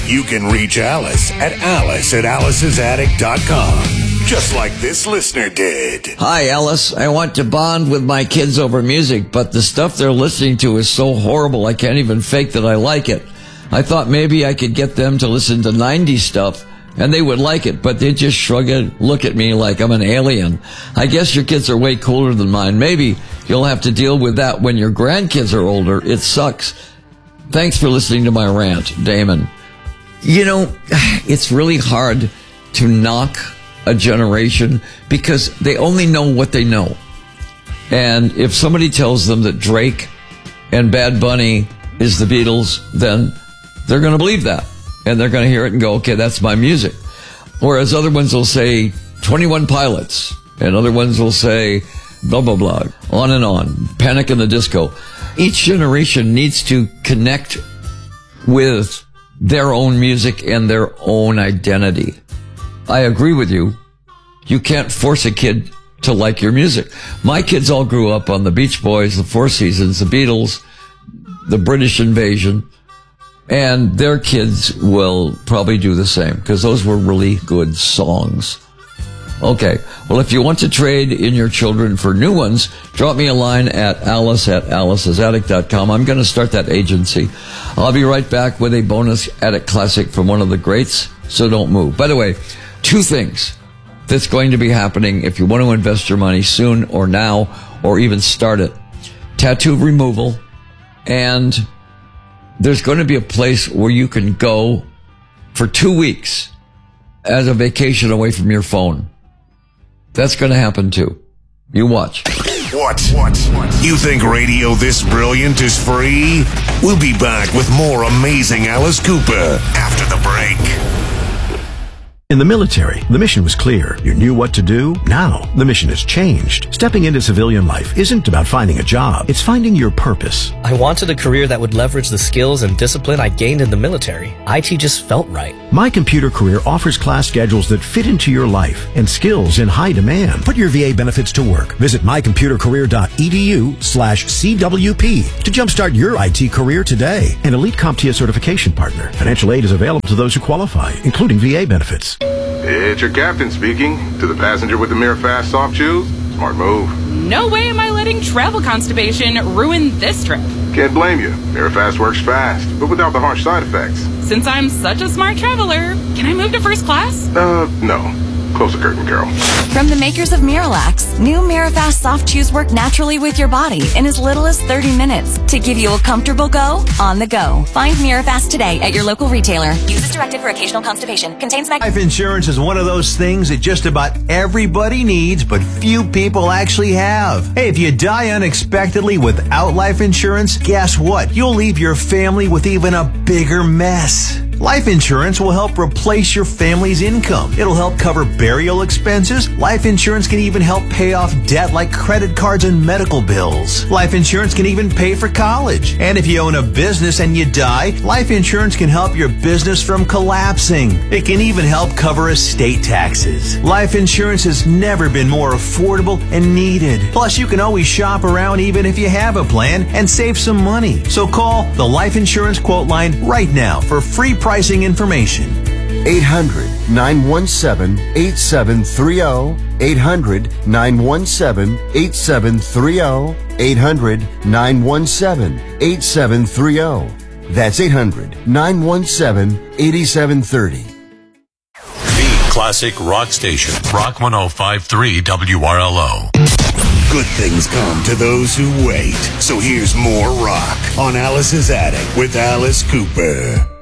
You can reach Alice at aliceatthing.com, just like this listener did. Hi, Alice. I want to bond with my kids over music, but the stuff they're listening to is so horrible I can't even fake that I like it. I thought maybe I could get them to listen to 90s stuff, and they would like it, but they just shrug and look at me like I'm an alien. I guess your kids are way cooler than mine. Maybe you'll have to deal with that when your grandkids are older. It sucks. Thanks for listening to my rant, Damon. You know, it's really hard to knock a generation because they only know what they know. And if somebody tells them that Drake and Bad Bunny is the Beatles, then they're going to believe that. And they're going to hear it and go, okay, that's my music. Whereas other ones will say 21 Pilots, and other ones will say blah, blah, blah, on and on. Panic in the Disco. Each generation needs to connect with their own music and their own identity. I agree with you. You can't force a kid to like your music. My kids all grew up on the Beach Boys, the Four Seasons, the Beatles, the British Invasion, and their kids will probably do the same because those were really good songs. Okay. Well, if you want to trade in your children for new ones, drop me a line at alice@aliceatthing.com. I'm going to start that agency. I'll be right back with a bonus Attic classic from one of the greats, so don't move. By the way, 2 things that's going to be happening if you want to invest your money soon or now or even start it. Tattoo removal, and there's going to be a place where you can go for 2 weeks as a vacation away from your phone. That's going to happen too. You watch. What? You think radio this brilliant is free? We'll be back with more amazing Alice Cooper after the break. In the military, the mission was clear. You knew what to do. Now, the mission has changed. Stepping into civilian life isn't about finding a job. It's finding your purpose. I wanted a career that would leverage the skills and discipline I gained in the military. IT just felt right. My Computer Career offers class schedules that fit into your life and skills in high demand. Put your VA benefits to work. Visit mycomputercareer.edu/CWP to jumpstart your IT career today. An elite CompTIA certification partner. Financial aid is available to those who qualify, including VA benefits. It's your captain speaking. To the passenger with the MiraFast soft shoes, smart move. No way am I letting travel constipation ruin this trip. Can't blame you. MiraFast works fast, but without the harsh side effects. Since I'm such a smart traveler, can I move to first class? No. Close the curtain, Carol. From the makers of Miralax, new MiraFast soft chews work naturally with your body in as little as 30 minutes to give you a comfortable go on the go. Find Mirafast today at your local retailer. Use as directed for occasional constipation. Contains Life insurance is one of those things that just about everybody needs, but few people actually have. Hey, if you die unexpectedly without life insurance, guess what? You'll leave your family with even a bigger mess. Life insurance will help replace your family's income. It'll help cover burial expenses. Life insurance can even help pay off debt like credit cards and medical bills. Life insurance can even pay for college. And if you own a business and you die, life insurance can help your business from collapsing. It can even help cover estate taxes. Life insurance has never been more affordable and needed. Plus, you can always shop around even if you have a plan and save some money. So call the Life Insurance Quote Line right now for free pricing information. 800-917-8730. 800-917-8730. 800-917-8730. That's 800-917-8730. The classic rock station. Rock 105.3 WRLO. Good things come to those who wait. So here's more rock on Alice's Attic with Alice Cooper.